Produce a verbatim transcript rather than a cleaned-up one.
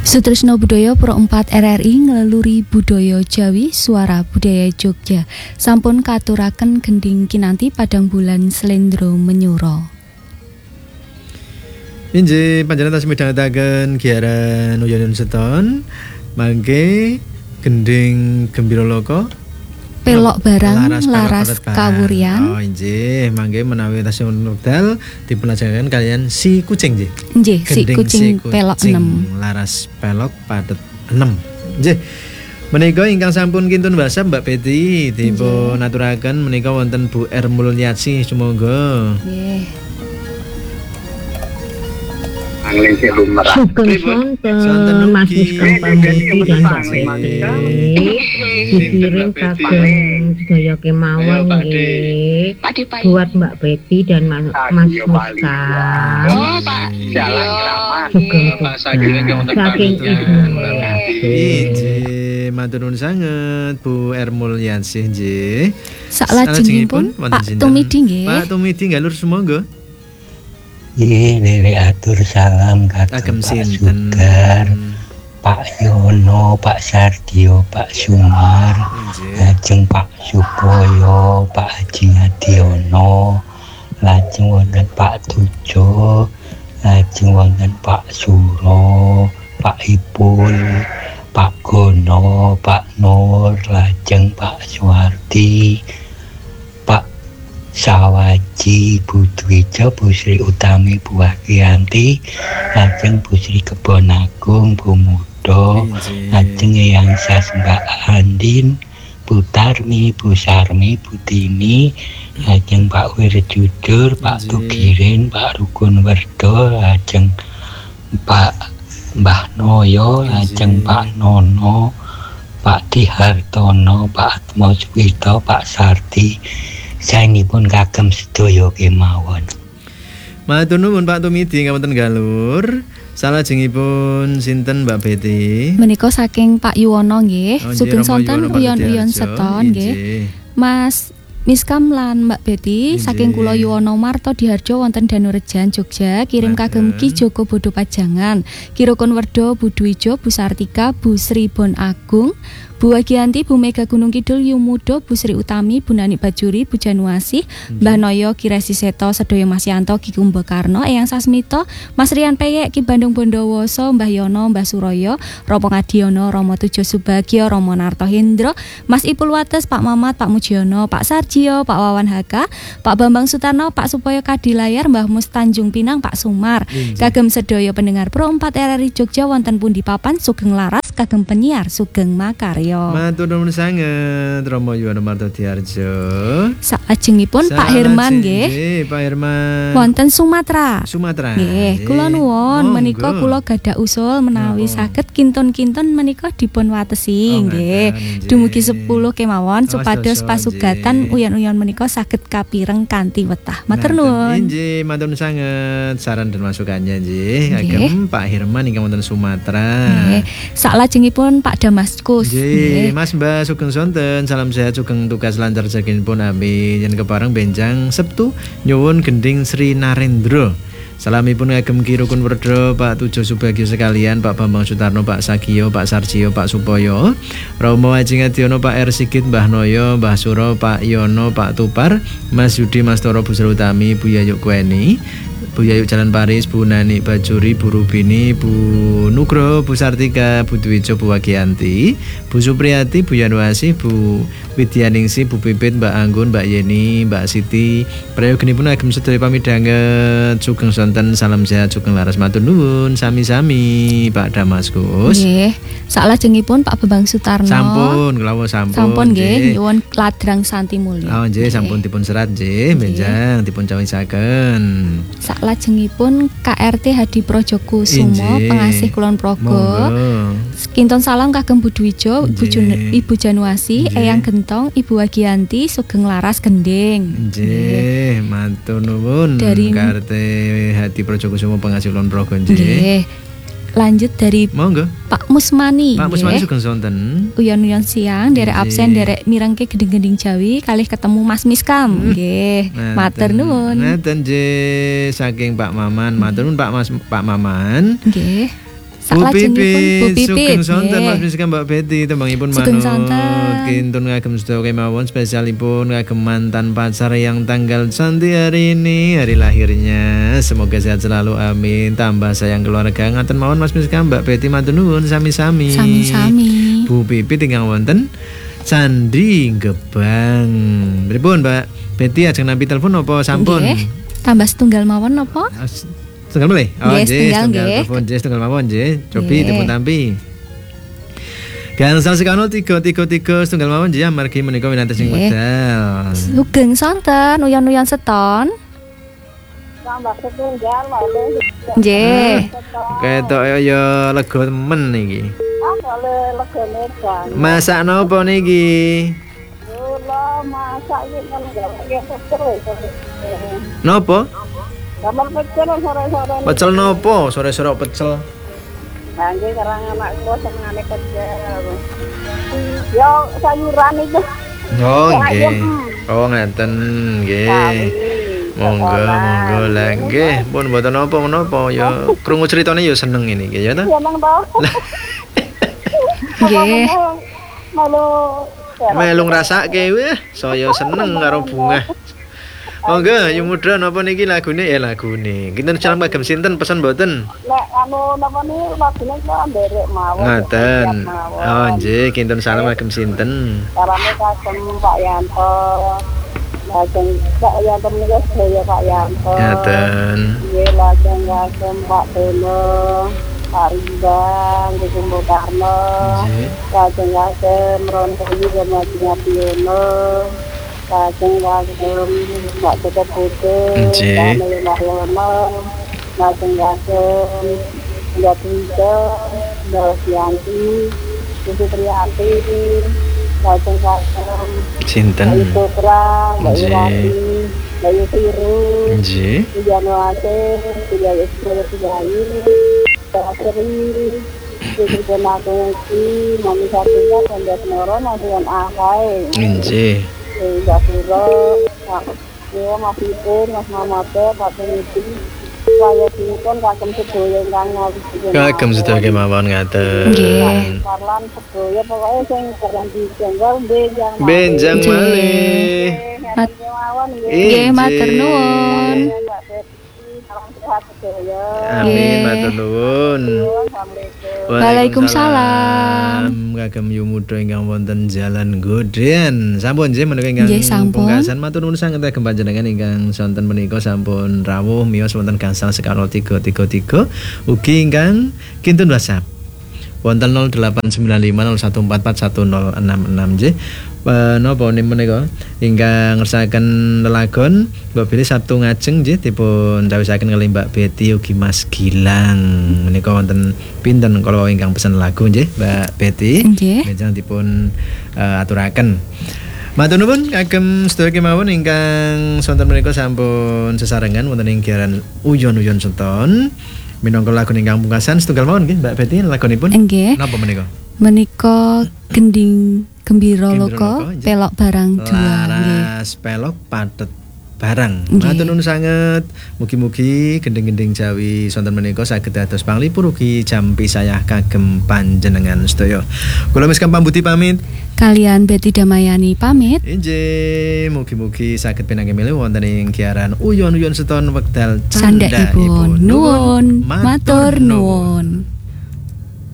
Sutrisno Budaya Pro empat R R I ngeleluri budaya Jawi Suara Budaya Jogja sampun katuraken gending kinanti padang bulan slendro menyuro. Injih panjenengan tasih midhangetaken giaran Uyanun Seton mangke gending Gembira Loka pelok barang laras, laras pelok kawurian. Oh injih mangke menawi tasih wekdal dipunlajengaken kalian si kucing nggih. Nggih si kucing, si kucing pelok enam laras pelok padet enam. Nggih. Menika ingkang sampun kintun WhatsApp Mbak Betty dipun aturaken menika wonten Bu R Mulyati sumangga. Nggih. Angling sing lumerah. Sugeng sonten Mas Miskam Pamuji dan Mbak Betty. Dikirim kagem sedaya kemawon nggih. Buat Mbak Betty dan Mas Miskam. Oh, Pak. Jalan Kramat. Sugeng saking Ibu. Injih, matur nuwun sanget Bu R Mulyati nggih. Saklajengipun Pak Tumidi nggih. Pak Tumidi ngalur sumangga. Nggih, nere atur salam kagem Pak Sugar, Pak Yono, Pak Sardio, Pak Sumar, lajeng Pak Supoyo, Pak Haji Ngadiono, lajeng wonten Pak Tujo, lajeng wonten Pak Suro, Pak Ipul, Pak Gono, Pak Nur, lajeng Pak Suwardi, Pak Sawaji, Bu Dwijo, Bu Sri Utami, Bu Wagianti, lajeng Bu Sri Kebon Agung, Bu Mudo, lajeng Eyang Sas Mbak Andin, Bu Tarmi, Bu Sarmi, Bu Tini, lajeng Pak Wirjudur, Pak Tugirin, Pak Rukun Werdo, lajeng Pak Mbah Noyo, lajeng Pak Nono, Pak Dihartono, Pak Atmo Suwito, Pak Sardi. Saenipun kagem sedaya kemawon. Matur nuwun Pak Tumidi ngapunten galur. Salajengipun sinten Mbak Betty? Menika saking Pak Yuwono nggih. Oh, Sugeng sonten uyon-uyon seton nggih. Mas Miskam lan Mbak Betty saking kula Yuwono Marto Diharjo wonten Danurejan Jogja kirim kagem Ki Joko Bodo Pajangan, Ki Rukun Werdo, Bu Dwijo, Bu Sartika, Bu Sri Bon Agung, Bu Wagianti, Bu Mega Gunung Kidul, Yumudo, Bu Sri Utami, Bu Nani Bajuri, Bu Januasi, Mbah Noyo, Ki Resi Seto, Sedoyo Masyanto, Ki Kumbakarno, Eyang Sasmito, Mas Rian Peyek, Ki Bandung Bondowoso, Mbah Yono, Mbah Suroyo, Romo Ngadiono, Romo Tujo Subagio, Romo Narto Hendro, Mas Ipul Wates, Pak Mamat, Pak Mujiono, Pak Sarjio, Pak Wawan Haka, Pak Bambang Sutarno, Pak Supoyo Kadilayar, Mbah Mus Tanjung Pinang, Pak Sumar. Kagem sedoyo pendengar Pro empat R R I Jogja wonten pundi papan sugeng laras kagem penyiar sugeng makarya. Matur nuwun sanget Romo Yuwono Marto Diharjo. Salajengipun Pak Herman nggih. Pak Herman. Wonten Sumatera. Sumatera. Nggih, kula nuwun menika kula gadah usul menawi saged kinton-kinton menika dipun watesi nggih. Dumugi sepuluh kemawon supados pasugatan uyon-uyon menika saged kapireng kanthi wetah. Matur nuwun. Injih, matur nuwun sanget saran dan masukannya nggih kagem Pak Herman ingkang wonten Sumatera. Nggih. Salajengipun Pak Damaskus. Nggih, Mas Mbak sugeng sonten, salam sehat sugeng tugas lancar sakinipun amin. Yen kepareng benjang Sabtu nyuwun gending Sri Narendra. Salamipun kagem Ki Rukun Werdo, Pak Tujo Subagio sekalian, Pak Bambang Sutarno, Pak Sagio, Pak Sarjio, Pak Supoyo, Romo Haji Ngadiono, Pak R Sigit, Mbah Noyo, Mbah Suro, Pak Yono, Pak Tupar, Mas Yudi, Mas Toro, Bu Sri Utami, Bu Yayuk Kweni, Bu Yayuk Jalan Paris, Bu Nani Bajuri, Bu Rubini, Bu Nugro, Bu Sartika, Bu Dwijo, Bu Wagianti, Bu Supriyati, Bu Yanuasi, Bu Widyaningsi, Bu Pipit, Mbak Anggun, Mbak Yeni, Mbak Siti. Prayoginipun agem sedaya pamidanget sugeng sonten salam sehat sugeng laras matur nuwun sami-sami Pak Damaskus. Nggih. Salajengipun Pak Bambang Sutarno. Sampun, kula sampun. Sampun nggih, nyuwun Ladrang Santi Mulya. Oh nggih, sampun dipun serat nggih, benjang dipun cawisaken. Salajengipun K R T Hadi Projoku Sumo pengasih Kulon Progo. Kinton salam kagem Bu Dwijo, Bu Ibu Januasi, Eyang Gentong, Ibu Wagianti, sugeng laras gending. Nggih, matur nuwun. K R T Hadi Projoku Sumo pengasih Kulon Progo nggih. Lanjut dari monggo Pak Musmani. Pak Musmani sugeng sonten. Uyon-uyon siang derek absen derek mirengke gending-gending Jawi kalih ketemu Mas Miskam. Nggih. Matur nuwun. Ngaten nggih saking Pak Maman. Matur nuwun Pak Mas Pak Maman. Nggih. Bu Pipit, Bu Pipit. sugeng sonten Mas Miskam Mbak Betty tembangipun Sugeng manut sonten. kintun ngagem sedaya kemawon spesialipun ngagem mantan pacar yang tanggal cantik hari ini hari lahirnya. Semoga sehat selalu amin. Tambah sayang keluarga ngaten mawon Mas Miskam Mbak Betty matur nuwun sami-sami. Sami-sami. Bu Pipit tinggal wonten Candi Gebang. Pripun Mbak Betty ajeng nampi telepon apa sampun? Nggih. Tambah setunggal mawon apa? Setunggal boleh? Oh, Nggih, nggih, setunggal, setunggal nggih. telepon, nggih, setunggal mawon, nggih. Cobi Nggih. dipun tampi. Gangsal sekano tiga tiga tiga setunggal mawon nggih amargi menika winantes sing Nggih. medal. Sugeng sonten, uyan-uyan seton. Tambah setunggal malu. Nggih. Ketok ya lega temen iki. Ah, oleh legane kan. Masak napa niki? Kula masak iki kan gawe terus. Napa? Gambar pecel sore-sore. Pecel napa? Sore-sore pecel. Nggih karang anak kula senengane pecel. Yo sayuran itu. Oh, nggih. Oh, ngeten nggih. Monggo, monggo lah nggih. Pun mboten napa menapa ya krungu critane ya seneng ini nggih ya ta. Seneng to. Nggih. Malu Melu ngrasake weh, saya seneng karo bunga. Monggo, yu muda napa niki lagune ya lagune. Kinten salam kagem sinten pesen mboten? nek anu napa ni lagune kok nderek mawon. Ngaten. Oh nggih, kinten salam kagem sinten? Karane kagem Pak Yanto. Lajeng Pak Yanto menika sedaya Pak Yanto. Ngaten. Nggih lajeng kagem Pak Dono. Pak Rindang, Kagem Bokarno. Nggih. Lajeng kagem Ronto juga Matinya Piono. Lajeng kagem Pak Joko Putih. Nggih. Lajeng kagem Mbak Twijo, Mbak Sianti, Susi Triati, lajeng kagem Sinten? Mbak Putra, Mbak Nggih. Irati, Mbak Yusiru, Nggih. Tijano Aceh, Tijano Ismail Tijayu, Mbak Seri, Sri Benakungsi, Mami Satunya, Pendat Noro, Nasian Ahai, Nggih. Mbak Suro, Yo, Mas Ipun, Mas Mamate, Pak Peniti, saya dipun kagem sedaya ingkang ngawiti. Kagem sedaya kemawon ngaten. Nggih. Karlan sedaya pokoke sing barang dijenggol benjang. Benjang Nggih. malih. Mat- Mawon nggih. Nggih, matur nuwun. Mbak Betty, salam sehat sedaya. Amin, Nggih. matur nuwun. Assalamualaikum. Waalaikumsalam. Kagem yumudo ingkang wonten Jalan Godean. Sampun nggih menika ingkang Nggih, sampun. pungkasan matur nuwun sanget kagem panjenengan ingkang sonten menika sampun rawuh miyos wonten gangsal sekaro tiga tiga tiga ugi ingkang kinten WhatsApp wonten nol delapan sembilan lima nol satu empat empat satu nol enam enam nggih. Menapa menika ingkang ngersakaken lelagon Mbak Betty Sabtu ngajeng nggih dipun dawisaken kalih Mbak Betty ugi Mas Gilang. Menika wonten pinten kala ingkang pesen lagu nggih Mbak Betty. Nggih. Benjang dipun uh, aturaken. Matur nuwun kagem sedaya kemawon ingkang sonten menika sampun sesarengan wonten ing giaran uyon-uyon seton. Minangka lagu ingkang pungkasan setunggal mawon nggih Mbak Betty lagunipun. Nggih. Napa menika? Menika gending gembira Gembira loko loko, nggih. pelok barang dua nggih. Laras pelok padet barang. Nggih. Matur nuwun sanget. Mugi-mugi gending-gending Jawi sonten menika saged dados panglipur ugi jampi sayah kagem panjenengan sedaya. Kula Miskam Pambuti pamit. Kalian Betty Damayani pamit. Injih, mugi-mugi saged pinanggih milih wonten ing giaran uyon-uyon seton wekdal Candhaipun nuwun, matur nuwun. nuwun.